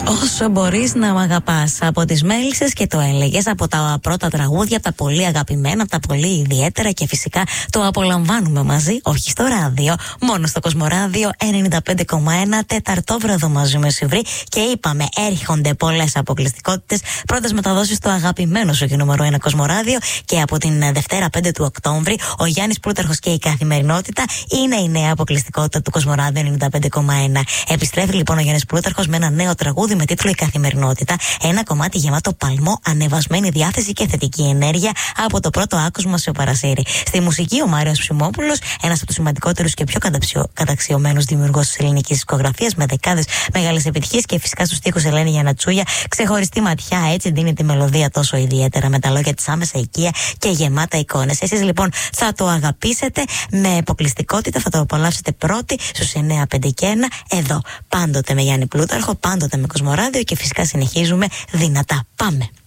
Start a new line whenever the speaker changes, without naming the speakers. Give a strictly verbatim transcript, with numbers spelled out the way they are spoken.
Όσο μπορείς να μ' αγαπάς, από τις Μέλισσες, και το έλεγες, από τα πρώτα τραγούδια, από τα πολύ αγαπημένα, από τα πολύ ιδιαίτερα, και φυσικά το απολαμβάνουμε μαζί, όχι στο ράδιο, μόνο στο Κοσμοράδιο ενενήντα πέντε κόμμα ένα, τεταρτόβραδο μαζί μεσημβρί, και είπαμε έρχονται πολλές αποκλειστικότητες, πρώτες μεταδόσεις στο αγαπημένο σου και νούμερο ένα Κοσμοράδιο, και από την Δευτέρα πέντε του Οκτώβρη ο Γιάννης Πλούταρχος και η καθημερινότητα είναι η νέα αποκλειστικότητα του Κοσμοράδιο ενενήντα πέντε κόμμα ένα. Επιστρέφει λοιπόν ο Γιάννης Πλούταρχος με ένα νέο τραγούδι με τίτλο «Η Καθημερινότητα». Ένα κομμάτι γεμάτο παλμό, ανεβασμένη διάθεση και θετική ενέργεια από το πρώτο άκουσμα σε Παρασύρι. Στη μουσική ο Μάριος Ψημόπουλος, ένας από τους σημαντικότερους και πιο καταξιωμένους δημιουργούς της ελληνικής δισκογραφίας, με δεκάδες μεγάλες επιτυχίες, και φυσικά στους στίχους Ελένη Γιαννατσούλια. Ξεχωριστή ματιά, έτσι δίνει τη μελωδία τόσο ιδιαίτερα, με τα λόγια της άμεσα οικία και γεμάτα εικόνες. Εσείς λοιπόν θα το αγαπήσετε με αποκλειστικότητα, θα το απολαύσετε πρώτοι στους εννιά πέντε και ένα, εδώ. Πάντοτε με Γιάννη Πλούταρχο, πάντοτε με Κοσμοράδιο, και φυσικά συνεχίζουμε δυνατά. Πάμε!